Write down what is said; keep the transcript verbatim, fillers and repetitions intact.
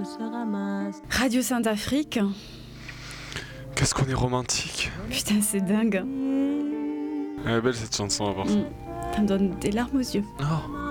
se ramasse. Radio Sainte-Afrique. Qu'est-ce qu'on est romantique. Putain, c'est dingue. Elle est belle cette chanson à part ça. Mm. Ça me donne des larmes aux yeux. Oh.